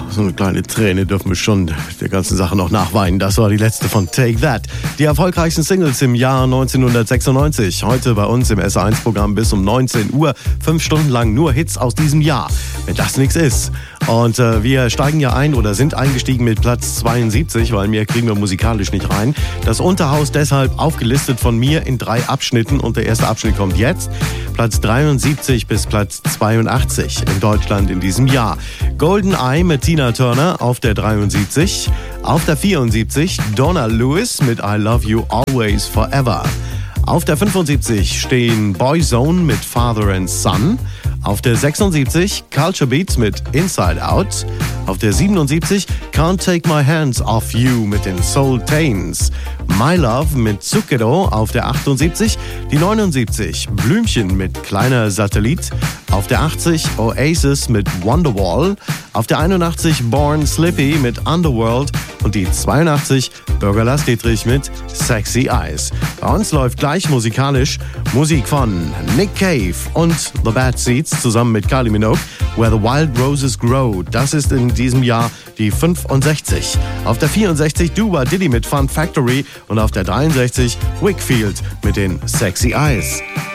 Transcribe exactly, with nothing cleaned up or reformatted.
So eine kleine Träne dürfen wir schon der ganzen Sache noch nachweinen. Das war die letzte von Take That. Die erfolgreichsten Singles im Jahr neunzehnhundertsechsundneunzig. Heute bei uns im S eins Programm bis um neunzehn Uhr. Fünf Stunden lang nur Hits aus diesem Jahr. Wenn das nichts ist. Und äh, wir steigen ja ein oder sind eingestiegen mit Platz zweiundsiebzig, weil mehr kriegen wir musikalisch nicht rein. Das Unterhaus deshalb aufgelistet von mir in drei Abschnitten. Und der erste Abschnitt kommt jetzt. Platz dreiundsiebzig bis Platz zweiundachtzig in Deutschland in diesem Jahr. Golden Eye mit Tina Turner auf der dreiundsiebzig. Auf der vierundsiebzig Donna Lewis mit I Love You Always Forever. Auf der fünfundsiebzig stehen Boyzone mit Father and Son. Auf der sechsundsiebzig Culture Beats mit Inside Out. Auf der siebenundsiebzig Can't Take My Hands Off You mit den Soul Tains. My Love mit Zucchero auf der achtundsiebzig. Die neunundsiebzig Blümchen mit Kleiner Satellit. Auf der achtzig Oasis mit Wonderwall. Auf der einundachtzig Born Slippy mit Underworld. Und die zweiundachtzig Bürger Lars Dietrich mit Sexy Eyes. Bei uns läuft gleich musikalisch Musik von Nick Cave und The Bad Seeds zusammen mit Kylie Minogue. Where the Wild Roses Grow. Das ist in diesem Jahr die fünfundsechzig. Auf der vierundsechzig Duba Diddy mit Fun Factory. Und auf der dreiundsechzig Wakefield mit den Sexy Eyes.